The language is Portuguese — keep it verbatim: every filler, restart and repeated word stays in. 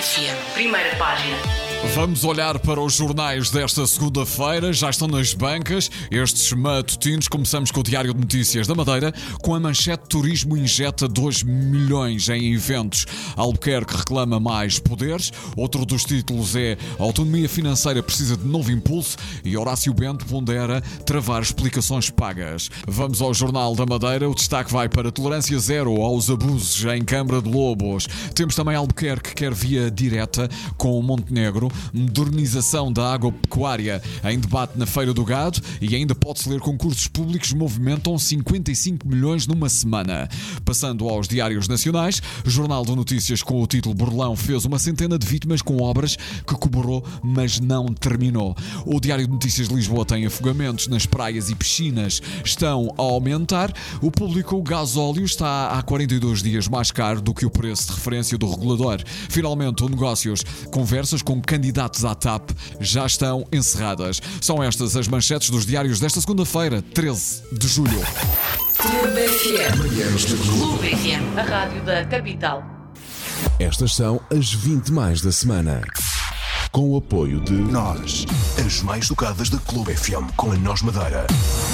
F M, primeira página. Vamos olhar para os jornais desta segunda-feira. Já estão nas bancas estes matutinos. Começamos com o Diário de Notícias da Madeira, com a manchete: Turismo injeta dois milhões em eventos. Albuquerque reclama mais poderes. Outro dos títulos é: a autonomia financeira precisa de novo impulso, e Horácio Bento pondera travar explicações pagas. Vamos ao Jornal da Madeira. O destaque vai para tolerância zero aos abusos em Câmara de Lobos. Temos também Albuquerque que quer via direta com Montenegro. Modernização da agropecuária em debate na Feira do Gado, e ainda pode-se ler: concursos públicos movimentam cinquenta e cinco milhões numa semana. Passando aos diários nacionais, Jornal de Notícias com o título: Borlão fez uma centena de vítimas com obras que cobrou, mas não terminou. O Diário de Notícias de Lisboa tem: afogamentos nas praias e piscinas estão a aumentar. O Público: o gasóleo está há quarenta e dois dias mais caro do que o preço de referência do regulador. Finalmente, o Negócios: conversas com candidatos à T A P já estão encerradas. São estas as manchetes dos diários desta segunda-feira, treze de julho. Clube F M. Clube F M, a rádio da capital. Estas são as vinte mais da semana. Com o apoio de Nós, as mais tocadas da Clube F M, com a Nós Madeira.